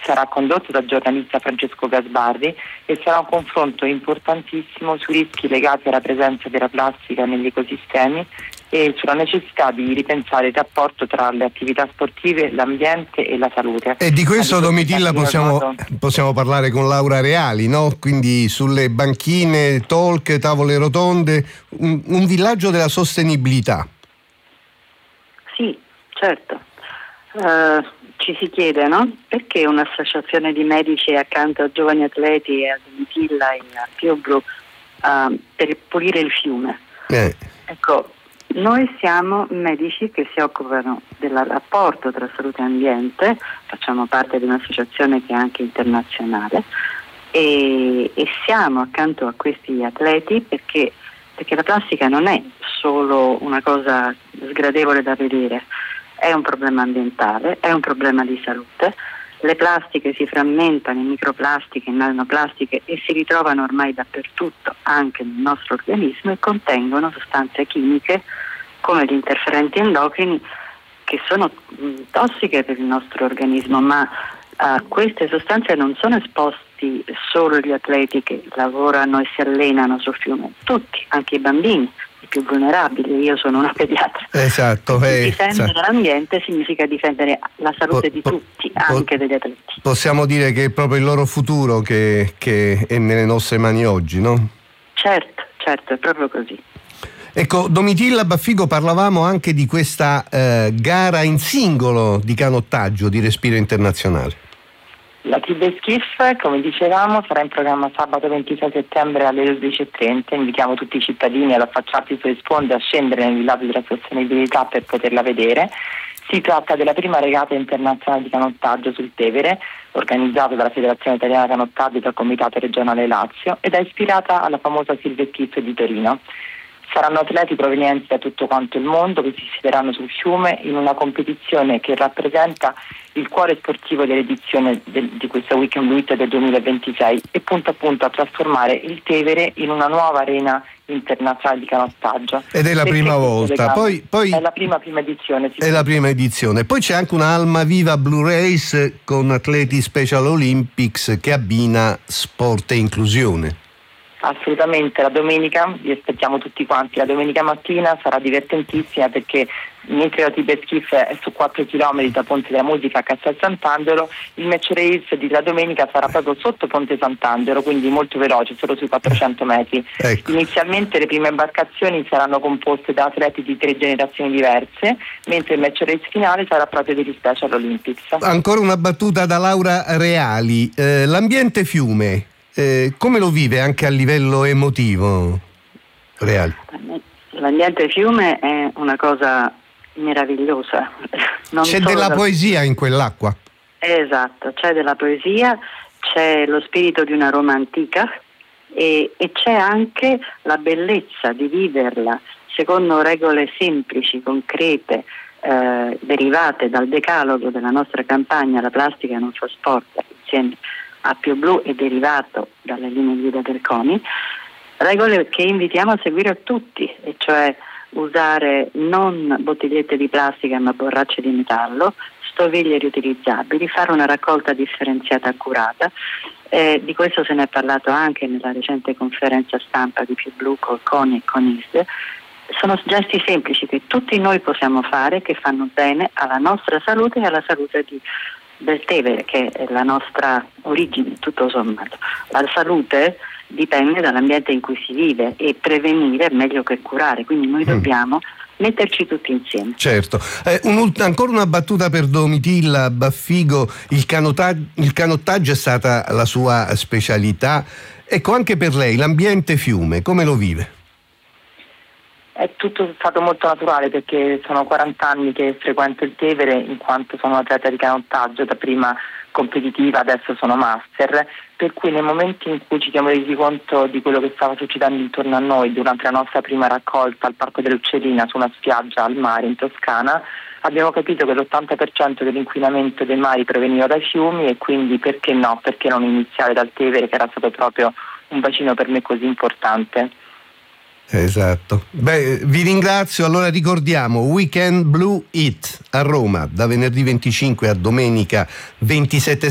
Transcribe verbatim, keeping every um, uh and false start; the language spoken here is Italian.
sarà condotto dal giornalista Francesco Gasbarri e sarà un confronto importantissimo sui rischi legati alla presenza della plastica negli ecosistemi e sulla necessità di ripensare il rapporto tra le attività sportive, l'ambiente e la salute. E di questo, Domitilla, possiamo, possiamo parlare con Laura Reali, no? Quindi sulle banchine, talk, tavole rotonde, un, un villaggio della sostenibilità. Sì, certo. Uh, ci si chiede, no? Perché un'associazione di medici è accanto a giovani atleti e a Domitilla e a PioBlu uh, per pulire il fiume? Eh. Ecco, noi siamo medici che si occupano del rapporto tra salute e ambiente, facciamo parte di un'associazione che è anche internazionale e, e siamo accanto a questi atleti perché, perché la plastica non è solo una cosa sgradevole da vedere, è un problema ambientale, è un problema di salute. Le plastiche si frammentano in microplastiche, in nanoplastiche e si ritrovano ormai dappertutto, anche nel nostro organismo, e contengono sostanze chimiche come gli interferenti endocrini che sono mh, tossiche per il nostro organismo, ma a queste sostanze non sono esposti solo gli atleti che lavorano e si allenano sul fiume, tutti, anche i bambini, i più vulnerabili. Io sono una pediatra. Esatto. Eh, difendere esatto. l'ambiente significa difendere la salute po, di po, tutti, po, anche degli atleti. Possiamo dire che è proprio il loro futuro che, che è nelle nostre mani oggi, no? Certo, certo, è proprio così. Ecco, Domitilla Baffigo, parlavamo anche di questa eh, gara in singolo di canottaggio di respiro internazionale. La Tiber Skiff, come dicevamo, sarà in programma sabato ventisei settembre alle dodici e trenta. Invitiamo tutti i cittadini ad affacciarsi sulle sponde, a scendere nel villaggio della sostenibilità per poterla vedere. Si tratta della prima regata internazionale di canottaggio sul Tevere, organizzata dalla Federazione Italiana Canottaggio e dal Comitato Regionale Lazio, ed è ispirata alla famosa Silver Skiff di Torino. Saranno atleti provenienti da tutto quanto il mondo che si siederanno sul fiume in una competizione che rappresenta il cuore sportivo dell'edizione del, di questa Weekend Blue It del duemilaventisei e punta appunto a trasformare il Tevere in una nuova arena internazionale di canottaggio. Ed è la Perché prima volta. Poi, poi è la prima prima edizione. Sì. È la prima edizione. Poi c'è anche una Alma Viva Blue Race con atleti Special Olympics che abbina sport e inclusione. Assolutamente, la domenica vi aspettiamo tutti quanti. La domenica mattina sarà divertentissima perché mentre la Tiber Skiff è su quattro chilometri da Ponte della Musica a Castel Sant'Angelo, il match race di la domenica sarà proprio sotto Ponte Sant'Angelo, quindi molto veloce, solo sui quattrocento metri. Ecco. Inizialmente le prime imbarcazioni saranno composte da atleti di tre generazioni diverse, mentre il match race finale sarà proprio degli Special Olympics. Ancora una battuta da Laura Reali. Eh, l'ambiente fiume, eh, come lo vive anche a livello emotivo, Reali? L'ambiente fiume è una cosa meravigliosa. Non c'è della da... poesia in quell'acqua. Esatto, c'è della poesia, c'è lo spirito di una Roma antica e, e c'è anche la bellezza di viverla secondo regole semplici, concrete, eh, derivate dal decalogo della nostra campagna La plastica non fa sport, insieme a PioBlu e derivato dalle linee guida del CONI, regole che invitiamo a seguire a tutti, e cioè usare non bottigliette di plastica ma borracce di metallo, stoviglie riutilizzabili, fare una raccolta differenziata accurata. Eh, di questo se ne è parlato anche nella recente conferenza stampa di PioBlu col CONI e con I S D. Sono gesti semplici che tutti noi possiamo fare, che fanno bene alla nostra salute e alla salute di, del Tevere, che è la nostra origine, tutto sommato. La salute dipende dall'ambiente in cui si vive e prevenire è meglio che curare, quindi noi mm. dobbiamo metterci tutti insieme. Certo. Eh, un, ancora una battuta per Domitilla Baffigo. Il, canota- il canottaggio è stata la sua specialità. Ecco, anche per lei l'ambiente fiume come lo vive? È tutto stato molto naturale perché sono quaranta anni che frequento il Tevere in quanto sono atleta di canottaggio, da prima competitiva, adesso sono master, per cui nei momenti in cui ci siamo resi conto di quello che stava succedendo intorno a noi durante la nostra prima raccolta al Parco dell'Uccellina su una spiaggia al mare in Toscana, abbiamo capito che l'ottanta per cento dell'inquinamento dei mari proveniva dai fiumi e quindi perché no, perché non iniziare dal Tevere che era stato proprio un bacino per me così importante. Esatto. Beh, vi ringrazio. Allora ricordiamo Weekend Blue It a Roma da venerdì venticinque a domenica ventisette